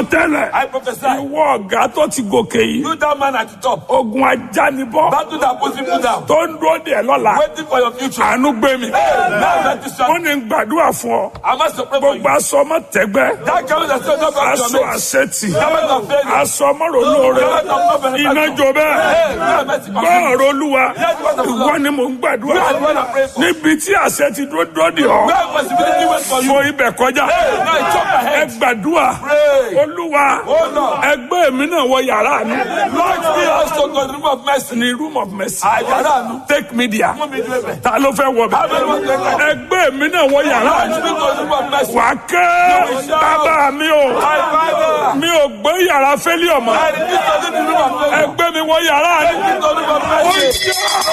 tẹ́lẹ̀. I prophesy. Ìwọ ọ̀gá tó ti gòkè yìí. You that man at the top. Ogun ajánibọ́. Battle that puts people down. Tó ń dúró dè lọ́la. Waiting for your future. Àánú gbé mi. Now let this Wọ́n ní gbàdúrà fún ọ. I must pray for you. Gbogbo aṣọ ọmọ tẹ́gbẹ́. That comes and says not back to Aṣọ your mate. àṣetì. Garment of failure. Aṣọ ọmọ ròlóore. Iná jó bẹ́ẹ̀. Gbọ́ ọ̀rọ̀ Olúwa. Ìwọ ni mò ń gbàdúrà. Níbi tí àṣẹ ti dúró dè ọ́. Mo ibẹ̀ kọjá. Ẹ gbàdúrà. Olúwa. Ẹgbẹ́ mi náà wọ yàrá mi. Lord, me also go to the room of mercy. Ní room of mercy. Yàrá mi. Take me there. Mú mi dúró bẹ̀. Ta ló fẹ́ wọ bẹ̀? Ẹgbẹ́ mi náà wọ yàrá mi. Lord, me go to the room of mercy. Wà á kẹ́ bàbá mi o. My father. Mi ò gbé yàrá fẹ́lẹ́ ọmọ. I refuse to live in the room of mercy. Ẹgbẹ́ mi wọ yàrá mi. Take me to the room of mercy.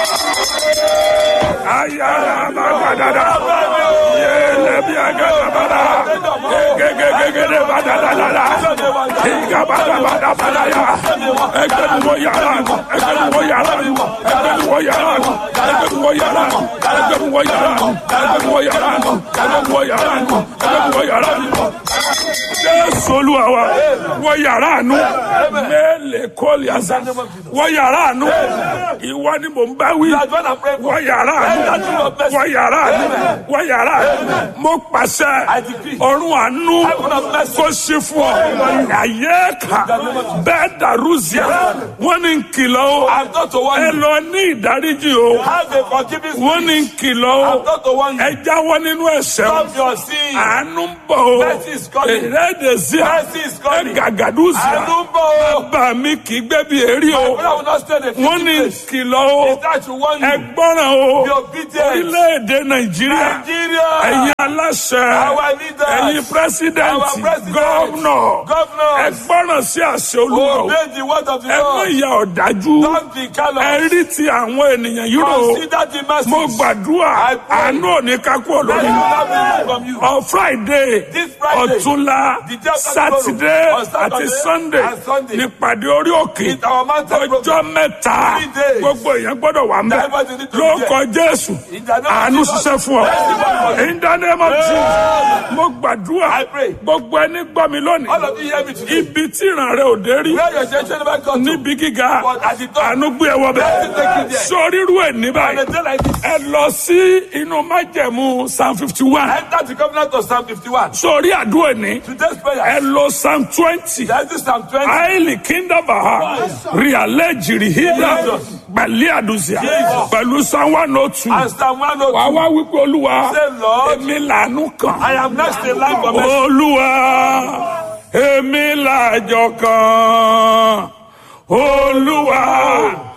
Ayára bàgàdàdà. Yéèlè bí agàdàbàdà. Gégégégégé bàdàdàdà. Ìgà bàdàbàdà yá. Ẹgbẹ́ mi wọ yàrá mi. Ẹgbẹ́ mi wọ yàrá mi. Ẹgbẹ́ mi wọ yàrá mi. Ẹgbẹ́ mi wọ yàrá mi. Ẹgbẹ́ mi wọ yàrá mi. Ẹgbẹ́ mi wọ yàrá mi. Ẹgbẹ́ mi wọ yàrá mi. Ẹgbẹ́ mi wọ yàrá mi. Jésù Olúwa wa. Wọ yàrá àánú. Mẹ́lẹ̀ kọ́ọ̀lì àṣà. Wọ yàrá àánú. Ìwọ ni mò ń bá wí. Wọ yàrá àánú. Wọ yàrá àánú. Wọ yàrá àánú. Mo pàṣẹ ọ̀run àánú kó ṣí fún ọ. Àyè kà bẹ́ẹ̀ dàrú zia. Wọ́n ní kìlọ̀ o. Ẹ lọ ní ìdáríjì o. Wọ́n ní kìlọ̀ o. Ẹ jáwọ́ nínú ẹ̀ṣẹ̀ o. Àánú ń bọ̀ o. Èrèdè zia. Ẹ gàgàdú zia. Bàbá mi kì í gbé bí èrí o. Wọ́n ní kìlọ̀ o. Ẹ gbọ́ràn o. Orílẹ̀-èdè Nàìjíríà. Ẹ̀yin aláṣẹ. Ẹ̀yin pírẹ́sídẹ̀ntì. Gọ́vnọ̀. Ẹ gbọ́ràn sí àṣẹ Olúwa o. Ẹ mú ìyà ọ̀dájú. Ẹ rí ti àwọn ènìyàn yìí rò ó. Mo gbàdúrà àánú òní kákú olórí. On Friday, ọ̀túnla, Saturday àti Sunday nípàdé orí òkè. Ọjọ́ mẹ́ta gbogbo èèyàn gbọ́dọ̀ wà mẹ́. Lórúkọ Jésù, àánú ṣiṣẹ́ fún ọ. In the name of Jesus, mo gbàdúrà gbogbo ẹni gbọ́ mi lónìí. Ibi tí ìran rẹ ò dé rí. Níbi gíga, àánú gbé ẹ wọ bẹ̀. Sórí irú ẹ̀ ní báyìí. Ẹ lọ sí inú májẹ̀mú Psalm 51. Enter the covenant of Psalm 51. Sórí àdúrà ní. Today's prayer. Ẹ lọ Psalm 20. That is Psalm 20. Àìlì kíndàbà Rialẹ̀ jìrìhídà pẹ̀lú àdùsíà pẹ̀lú Psalm 102. And Psalm 102. Wà wá wípé Olúwa Say, Lord, èmi làánú kan. I am next in line for mercy. Olúwa èmi làjọ kan. Olúwa